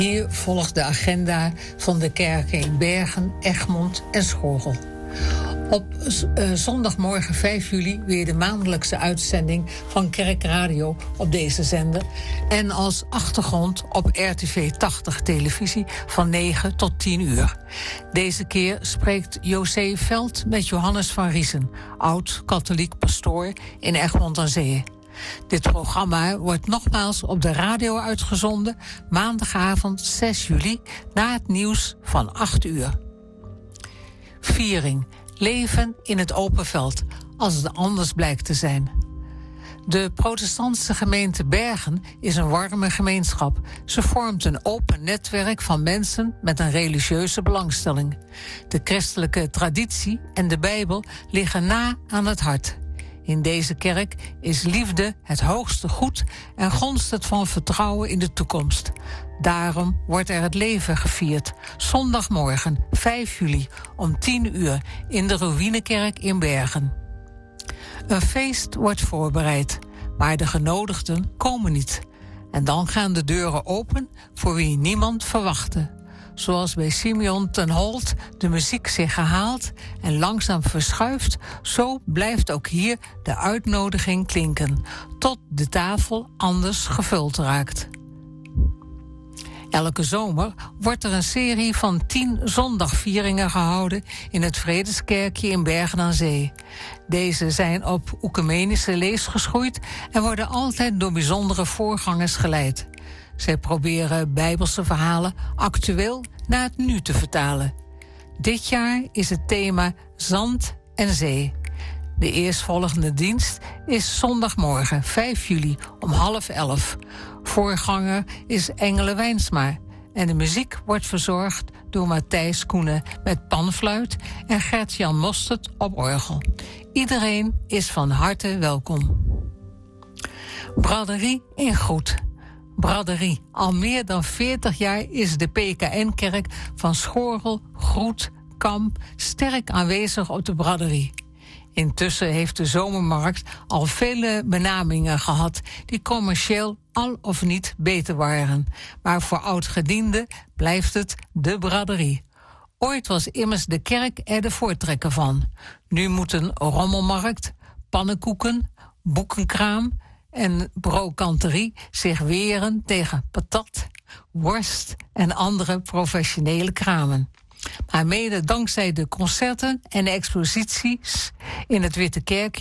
Hier volgt de agenda van de kerken in Bergen, Egmond en Schorrel. Op zondagmorgen 5 juli weer de maandelijkse uitzending van Kerkradio op deze zender. En als achtergrond op RTV 80 televisie van 9 tot 10 uur. Deze keer spreekt José Veld met Johannes van Riesen, oud-katholiek pastoor in Egmond aan Zee. Dit programma wordt nogmaals op de radio uitgezonden, maandagavond 6 juli, na het nieuws van 8 uur. Viering. Leven in het open veld, als het anders blijkt te zijn. De protestantse gemeente Bergen is een warme gemeenschap. Ze vormt een open netwerk van mensen met een religieuze belangstelling. De christelijke traditie en de Bijbel liggen na aan het hart. In deze kerk is liefde het hoogste goed en gonst het van vertrouwen in de toekomst. Daarom wordt er het leven gevierd. Zondagmorgen 5 juli om 10 uur in de Ruïnekerk in Bergen. Een feest wordt voorbereid, maar de genodigden komen niet. En dan gaan de deuren open voor wie niemand verwachtte. Zoals bij Simeon ten Holt de muziek zich herhaalt en langzaam verschuift, zo blijft ook hier de uitnodiging klinken, tot de tafel anders gevuld raakt. Elke zomer wordt er een serie van 10 zondagvieringen gehouden in het Vredeskerkje in Bergen aan Zee. Deze zijn op oecumenische leest geschoeid en worden altijd door bijzondere voorgangers geleid. Zij proberen Bijbelse verhalen actueel naar het nu te vertalen. Dit jaar is het thema Zand en Zee. De eerstvolgende dienst is zondagmorgen 5 juli om 10:30. Voorganger is Engele Wijnsma en de muziek wordt verzorgd door Matthijs Koenen met panfluit en Gert-Jan Mostert op orgel. Iedereen is van harte welkom. Braderie in Groet. Braderie. Al meer dan 40 jaar is de PKN-kerk van Schorrel, Groet, Kamp sterk aanwezig op de braderie. Intussen heeft de zomermarkt al vele benamingen gehad die commercieel al of niet beter waren. Maar voor oudgedienden blijft het de braderie. Ooit was immers de kerk er de voortrekker van. Nu moeten rommelmarkt, pannenkoeken, boekenkraam en brokanterie zich weren tegen patat, worst en andere professionele kramen. Maar mede dankzij de concerten en de exposities in het Witte Kerkje